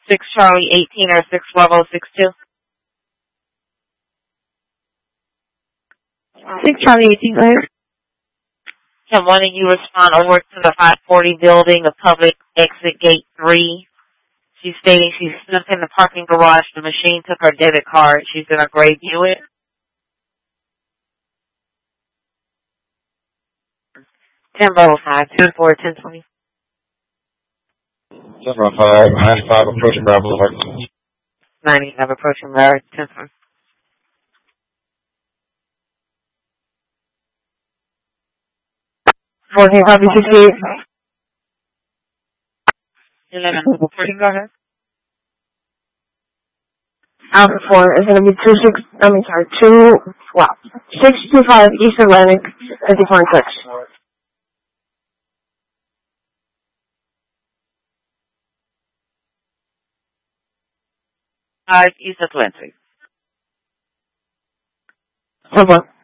6 Charlie 18 or 6 Bravo 62. 6 Charlie 18, go ahead. Can one of you respond over to the 540 building, the public exit gate 3? She's stating she's stuck in the parking garage. The machine took her debit card. She's in a gray Buick. 10 Bravo 5, 2 4 1020. 10 Bravo 5, 95 approaching Bravo 5. 95 approaching Larry 1020. 14 copy 68. 11 14, go ahead. Alpha 4 is going to be 625 East Atlantic, 54 and 6. East Atlantic. Hold on.